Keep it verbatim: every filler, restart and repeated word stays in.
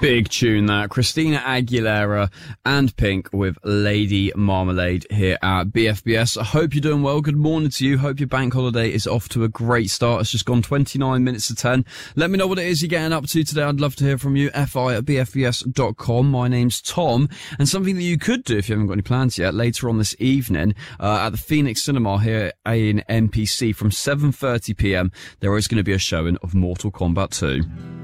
Big tune that. Christina Aguilera and Pink with Lady Marmalade here at B F B S. I hope you're doing well. Good morning to you. Hope your bank holiday is off to a great start. It's just gone twenty-nine minutes to ten. Let me know what it is you're getting up to today. I'd love to hear from you. fi at b f b s dot com. My name's Tom. And something that you could do if you haven't got any plans yet, later on this evening, uh, at the Phoenix Cinema here in N P C from seven thirty p m, there is going to be a showing of Mortal Kombat two.